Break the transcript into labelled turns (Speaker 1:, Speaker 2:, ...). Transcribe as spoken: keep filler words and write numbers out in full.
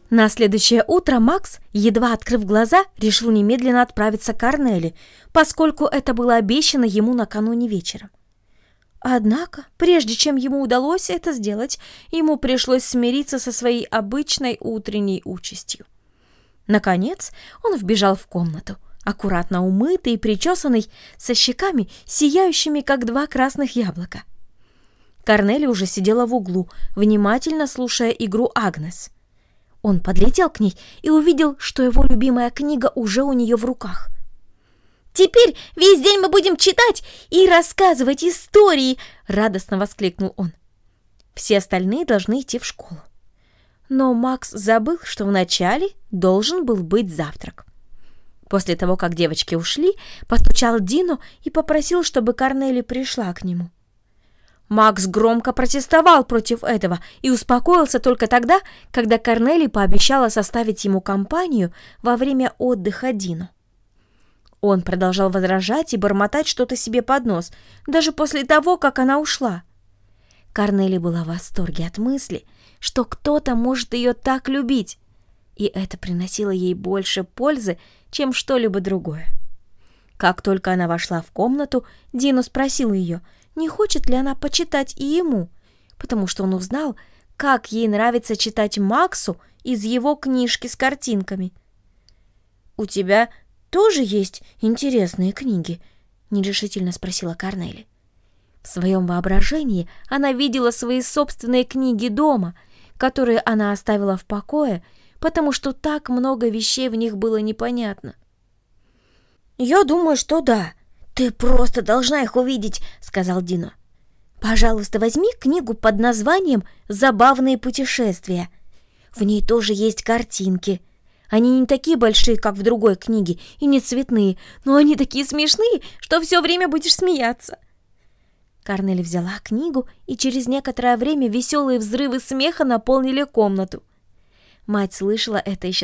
Speaker 1: На следующее утро Макс, едва открыв глаза, решил немедленно отправиться к Корнели, поскольку это было обещано ему накануне вечером. Однако, прежде чем ему удалось это сделать, ему пришлось смириться со своей обычной утренней участью. Наконец, он вбежал в комнату, аккуратно умытый и причесанный, со щеками, сияющими, как два красных яблока. Корнели уже сидела в углу, внимательно слушая игру Агнес. Он подлетел к ней и увидел, что его любимая книга уже у нее в руках. «Теперь весь день мы будем читать и рассказывать истории!» — радостно воскликнул он. Все остальные должны идти в школу. Но Макс забыл, что вначале должен был быть завтрак. После того, как девочки ушли, постучал Дино и попросил, чтобы Корнели пришла к нему. Макс громко протестовал против этого и успокоился только тогда, когда Корнели пообещала составить ему компанию во время отдыха Дино. Он продолжал возражать и бормотать что-то себе под нос, даже после того, как она ушла. Корнели была в восторге от мысли, что кто-то может ее так любить, и это приносило ей больше пользы, чем что-либо другое. Как только она вошла в комнату, Дино спросил ее, не хочет ли она почитать и ему, потому что он узнал, как ей нравится читать Максу из его книжки с картинками. «У тебя тоже есть интересные книги?» — нерешительно спросила Корнели. В своем воображении она видела свои собственные книги дома, которые она оставила в покое, потому что так много вещей в них было непонятно. «Я думаю, что да. Ты просто должна их увидеть», — сказал Дино. «Пожалуйста, возьми книгу под названием «Забавные путешествия». В ней тоже есть картинки. Они не такие большие, как в другой книге, и не цветные, но они такие смешные, что все время будешь смеяться». Корнели взяла книгу, и через некоторое время веселые взрывы смеха наполнили комнату. Мать слышала это еще